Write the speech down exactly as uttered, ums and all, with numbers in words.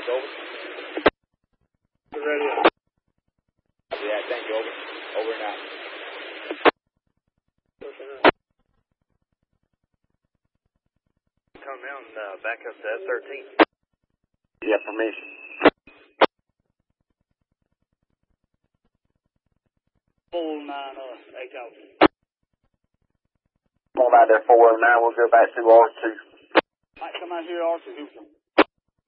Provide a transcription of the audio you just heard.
North, over. Radio. Yeah, thank you, over. Over and out. Come down, uh, back up to F thirteen. Yeah, permission. Full nine, uh, eight out. Come on out there, four oh nine, we'll go back to R two. Might come out here, R two.